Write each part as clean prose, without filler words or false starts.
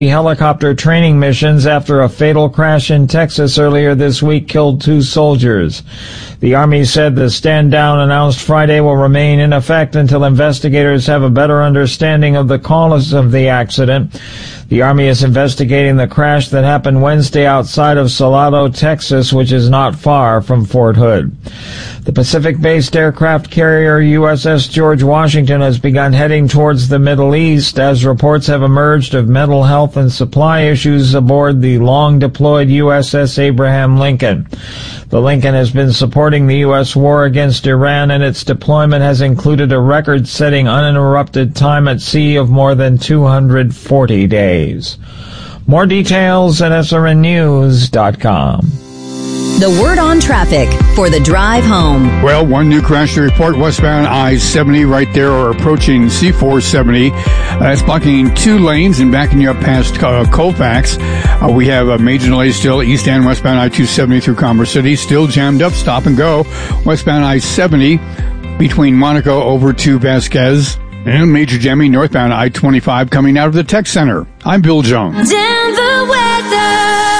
helicopter training missions after a fatal crash in Texas earlier this week killed 2 soldiers. The Army said the stand-down announced Friday will remain in effect until investigators have a better understanding of the cause of the accident. The Army is investigating the crash that happened Wednesday outside of Salado, Texas, which is not far from Fort Hood. The Pacific-based aircraft carrier USS George Washington has begun heading towards the Middle East as reports have emerged of mental health and supply issues aboard the long-deployed USS Abraham Lincoln. The Lincoln has been supporting the U.S. war against Iran, and its deployment has included a record-setting uninterrupted time at sea of more than 240 days. More details at srnnews.com. The word on traffic for the drive home. Well, one new crash to report westbound I-70 right there or approaching C-470. That's blocking 2 lanes and backing you up past Colfax. We have a major delay still east and westbound I-270 through Commerce City. Still jammed up, stop and go. Westbound I-70 between Monaco over to Vasquez. And major jamming northbound I-25 coming out of the Tech Center. I'm Bill Jones. Denver weather.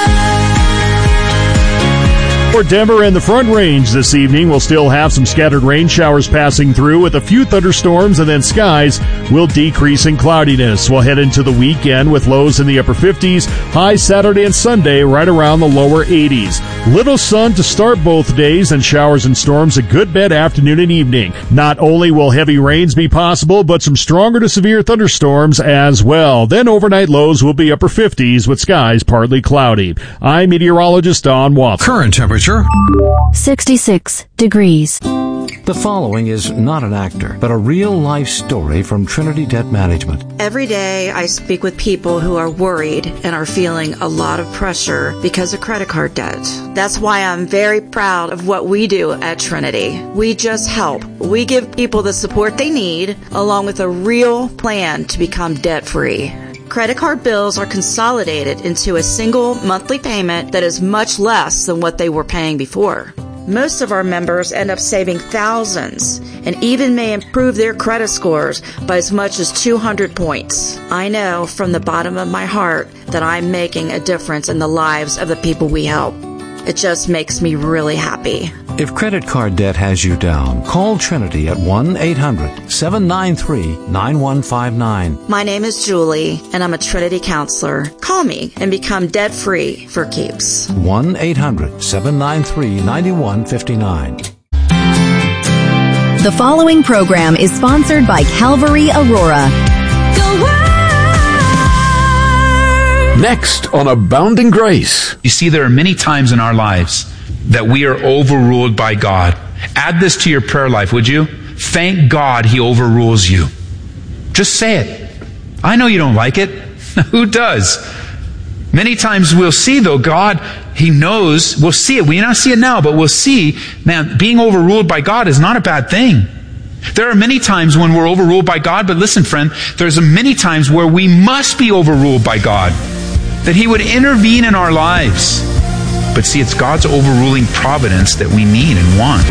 For Denver and the Front Range this evening, we'll still have some scattered rain showers passing through with a few thunderstorms, and then skies will decrease in cloudiness. We'll head into the weekend with lows in the upper 50s, highs Saturday and Sunday right around the lower 80s. Little sun to start both days, and showers and storms a good bit afternoon and evening. Not only will heavy rains be possible, but some stronger to severe thunderstorms as well. Then overnight lows will be upper 50s with skies partly cloudy. I'm meteorologist Don Waffle. Current temperature 66 degrees. The following is not an actor, but a real-life story from Trinity Debt Management. Every day I speak with people who are worried and are feeling a lot of pressure because of credit card debt. That's why I'm very proud of what we do at Trinity. We just help. We give people the support they need, along with a real plan to become debt-free. Credit card bills are consolidated into a single monthly payment that is much less than what they were paying before. Most of our members end up saving thousands and even may improve their credit scores by as much as 200 points. I know from the bottom of my heart that I'm making a difference in the lives of the people we help. It just makes me really happy. If credit card debt has you down, call Trinity at 1-800-793-9159. My name is Julie, and I'm a Trinity counselor. Call me and become debt-free for keeps. 1-800-793-9159. The following program is sponsored by Calvary Aurora. Next on Abounding Grace. You see, there are many times in our lives that we are overruled by God. Add this to your prayer life, would you? Thank God He overrules you. Just say it. I know you don't like it. Who does? Many times we'll see, though, God, He knows. We'll see it. We may not see it now, but we'll see, man, being overruled by God is not a bad thing. There are many times when we're overruled by God, but listen, friend, there's many times where we must be overruled by God, that He would intervene in our lives. But see, it's God's overruling providence that we need and want.